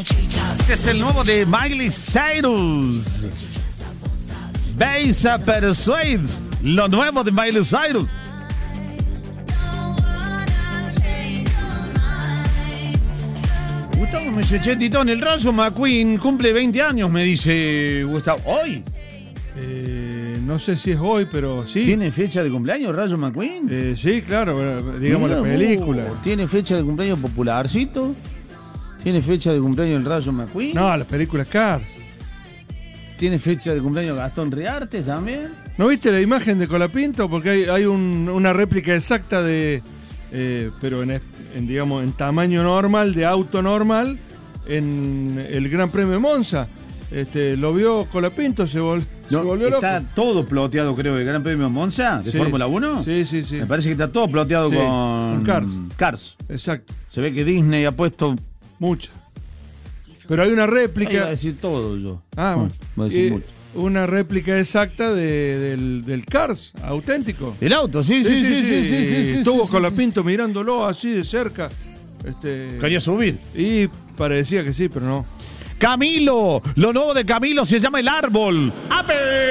Este es el nuevo de Miley Cyrus. Base a Persuade. Lo nuevo de Miley Cyrus. Gustavo me dice, che, Titón, el Rayo McQueen cumple 20 años, me dice Gustavo. ¿Hoy? No sé si es hoy, pero sí. ¿Tiene fecha de cumpleaños Rayo McQueen? Sí, claro, digamos la película. ¿Tiene fecha de cumpleaños popularcito? ¿Tiene fecha de cumpleaños el Rayo McQueen? No, la película Cars. ¿Tiene fecha de cumpleaños Gastón Riarte también? ¿No viste la imagen de Colapinto? Porque hay una réplica exacta de... pero digamos, en tamaño normal, de auto normal, en el Gran Premio de Monza. Lo vio Colapinto, se volvió loco. Está todo ploteado, creo, el Gran Premio de Monza, de Fórmula 1. Sí. Me parece que está todo ploteado con Cars. Exacto. Se ve que Disney ha puesto... Mucha. Pero hay una réplica... Iba a decir todo yo. Bueno. Voy a decir mucho. Una réplica exacta del Cars, auténtico. El auto, sí. Estuvo Colapinto mirándolo así de cerca. Quería subir. Y parecía que sí, pero no. Camilo, lo nuevo de Camilo se llama El Árbol. ¡Ape!